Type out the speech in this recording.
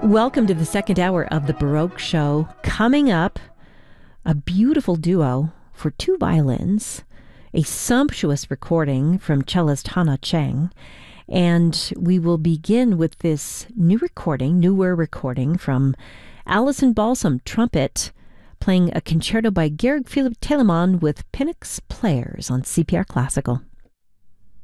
Welcome to the second hour of the Baroque Show. Coming up, a beautiful duo for two violins, a sumptuous recording from cellist Hannah Cheng, and we will begin with this newer recording from Alison Balsam, trumpet, playing a concerto by Georg Philipp Telemann with Pinnock's Players on CPR Classical.